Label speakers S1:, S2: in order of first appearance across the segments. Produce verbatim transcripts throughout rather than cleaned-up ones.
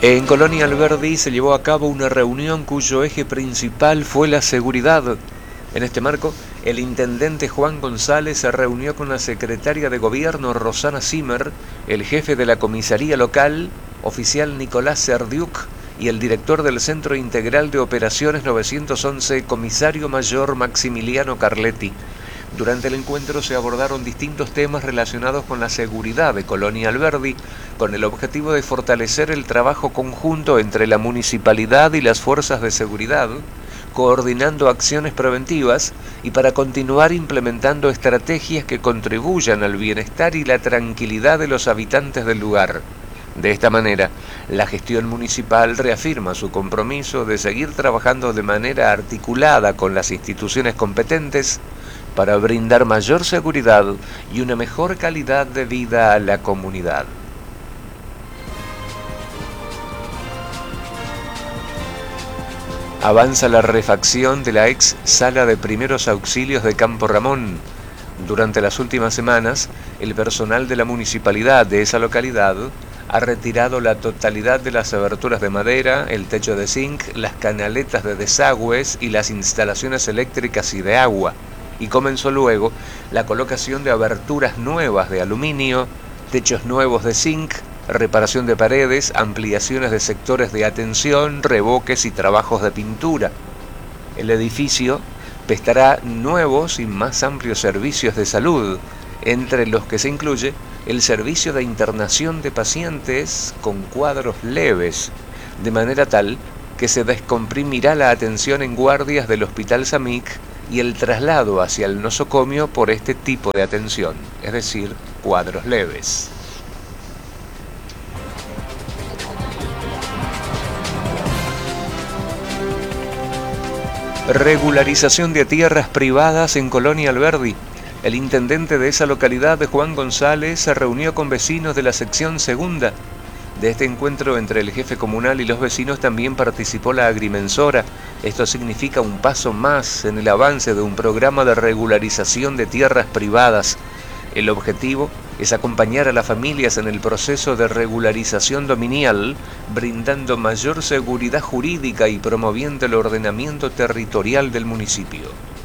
S1: En Colonia Alberdi se llevó a cabo una reunión cuyo eje principal fue la seguridad. En este marco, el intendente Juan González se reunió con la secretaria de Gobierno Rosana Zimmer, el jefe de la comisaría local, oficial Nicolás Serdiuk, y el director del Centro Integral de Operaciones novecientos once, comisario mayor Maximiliano Carletti. Durante el encuentro se abordaron distintos temas relacionados con la seguridad de Colonia Alberdi, con el objetivo de fortalecer el trabajo conjunto entre la municipalidad y las fuerzas de seguridad, coordinando acciones preventivas y para continuar implementando estrategias que contribuyan al bienestar y la tranquilidad de los habitantes del lugar. De esta manera, la gestión municipal reafirma su compromiso de seguir trabajando de manera articulada con las instituciones competentes para brindar mayor seguridad y una mejor calidad de vida a la comunidad. Avanza la refacción de la ex sala de primeros auxilios de Campo Ramón. Durante las últimas semanas, el personal de la municipalidad de esa localidad ha retirado la totalidad de las aberturas de madera, el techo de zinc, las canaletas de desagües y las instalaciones eléctricas y de agua, y comenzó luego la colocación de aberturas nuevas de aluminio, techos nuevos de zinc, reparación de paredes, ampliaciones de sectores de atención, revoques y trabajos de pintura. El edificio prestará nuevos y más amplios servicios de salud, entre los que se incluye el servicio de internación de pacientes con cuadros leves, de manera tal que se descomprimirá la atención en guardias del Hospital Samic y el traslado hacia el nosocomio por este tipo de atención, es decir, cuadros leves. Regularización de tierras privadas en Colonia Alberdi. El intendente de esa localidad, Juan González, se reunió con vecinos de la sección segunda. De este encuentro entre el jefe comunal y los vecinos también participó la agrimensora. Esto significa un paso más en el avance de un programa de regularización de tierras privadas. El objetivo es acompañar a las familias en el proceso de regularización dominial, brindando mayor seguridad jurídica y promoviendo el ordenamiento territorial del municipio.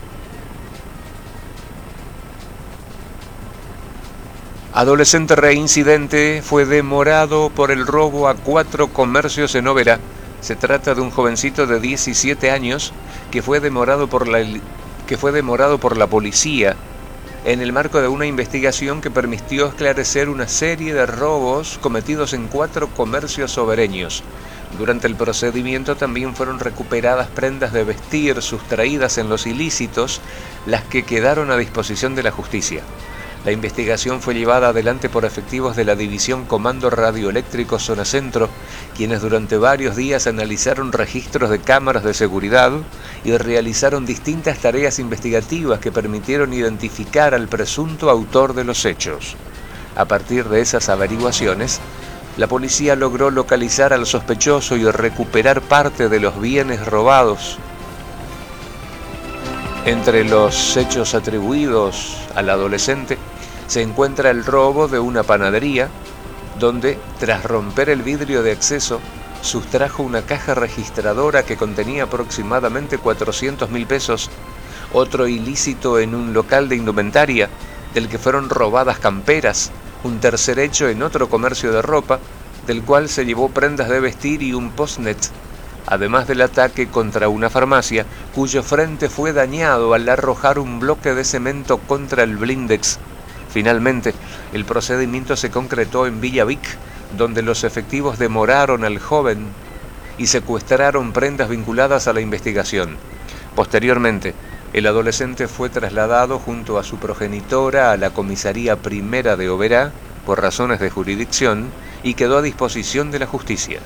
S1: Adolescente reincidente fue demorado por el robo a cuatro comercios en Oberá. Se trata de un jovencito de diecisiete años que fue demorado por la, que fue demorado por la policía en el marco de una investigación que permitió esclarecer una serie de robos cometidos en cuatro comercios obereños. Durante el procedimiento también fueron recuperadas prendas de vestir sustraídas en los ilícitos, las que quedaron a disposición de la justicia. La investigación fue llevada adelante por efectivos de la División Comando Radioeléctrico Zona Centro, quienes durante varios días analizaron registros de cámaras de seguridad y realizaron distintas tareas investigativas que permitieron identificar al presunto autor de los hechos. A partir de esas averiguaciones, la policía logró localizar al sospechoso y recuperar parte de los bienes robados. Entre los hechos atribuidos al adolescente se encuentra el robo de una panadería, donde, tras romper el vidrio de acceso, sustrajo una caja registradora que contenía aproximadamente cuatrocientos mil pesos, otro ilícito en un local de indumentaria, del que fueron robadas camperas, un tercer hecho en otro comercio de ropa, del cual se llevó prendas de vestir y un postnet, además del ataque contra una farmacia, cuyo frente fue dañado al arrojar un bloque de cemento contra el blindex. Finalmente, el procedimiento se concretó en Villa Vic, donde los efectivos demoraron al joven y secuestraron prendas vinculadas a la investigación. Posteriormente, el adolescente fue trasladado junto a su progenitora a la comisaría primera de Oberá por razones de jurisdicción y quedó a disposición de la justicia.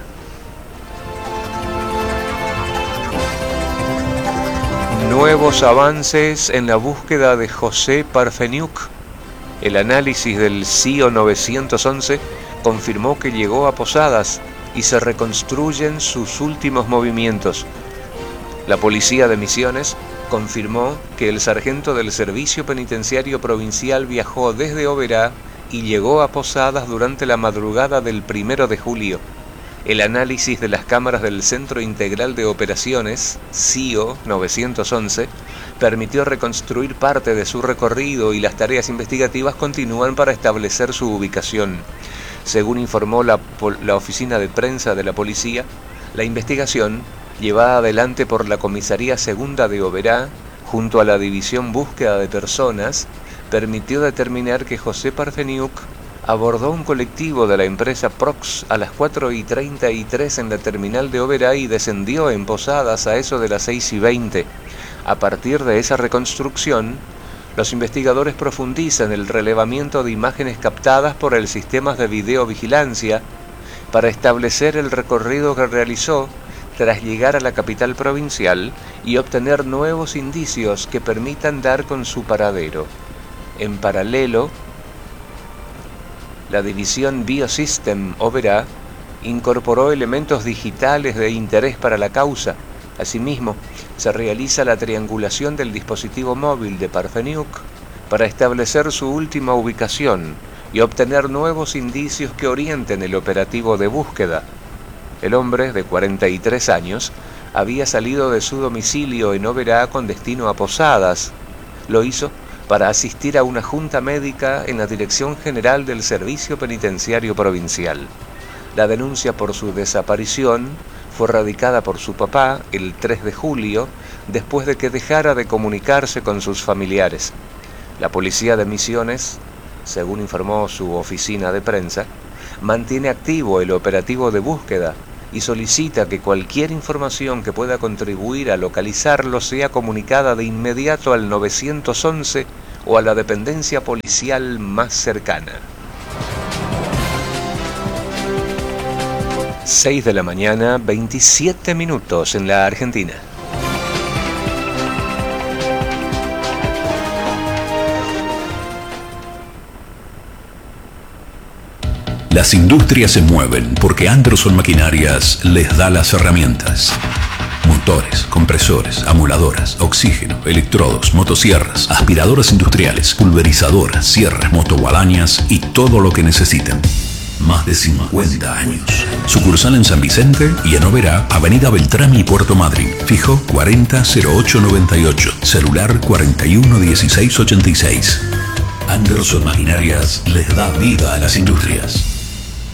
S1: Nuevos avances en la búsqueda de José Parfeniuk. El análisis del C I O novecientos once confirmó que llegó a Posadas y se reconstruyen sus últimos movimientos. La policía de Misiones confirmó que el sargento del Servicio Penitenciario Provincial viajó desde Oberá y llegó a Posadas durante la madrugada del primero de julio. El análisis de las cámaras del Centro Integral de Operaciones, C I O novecientos once, permitió reconstruir parte de su recorrido y las tareas investigativas continúan para establecer su ubicación. Según informó la, la oficina de prensa de la policía, la investigación, llevada adelante por la Comisaría Segunda de Oberá, junto a la División Búsqueda de Personas, permitió determinar que José Parfeniuk abordó un colectivo de la empresa Prox a las cuatro y treinta y tres en la terminal de Oberá y descendió en Posadas a eso de las seis y veinte. A partir de esa reconstrucción, los investigadores profundizan el relevamiento de imágenes captadas por el sistema de videovigilancia para establecer el recorrido que realizó tras llegar a la capital provincial y obtener nuevos indicios que permitan dar con su paradero. En paralelo, la división Biosystem Oberá incorporó elementos digitales de interés para la causa. Asimismo, se realiza la triangulación del dispositivo móvil de Parfeniuk para establecer su última ubicación y obtener nuevos indicios que orienten el operativo de búsqueda. El hombre, de cuarenta y tres años, había salido de su domicilio en Oberá con destino a Posadas. Lo hizo para asistir a una junta médica en la Dirección General del Servicio Penitenciario Provincial. La denuncia por su desaparición fue radicada por su papá el tres de julio, después de que dejara de comunicarse con sus familiares. La policía de Misiones, según informó su oficina de prensa, mantiene activo el operativo de búsqueda y solicita que cualquier información que pueda contribuir a localizarlo sea comunicada de inmediato al nueve once o a la dependencia policial más cercana. seis de la mañana, veintisiete minutos en la Argentina.
S2: Las industrias se mueven porque Anderson Maquinarias les da las herramientas. Motores, compresores, amoladoras, oxígeno, electrodos, motosierras, aspiradoras industriales, pulverizadoras, sierras, motoguadañas y todo lo que necesiten. Más de cincuenta años. Sucursal en San Vicente y en Oberá, Avenida Beltrami y Puerto Madryn. Fijo cuarenta cero ocho noventa y ocho. Celular cuarenta y uno dieciséis ochenta y seis. Anderson Maquinarias les da vida a las industrias.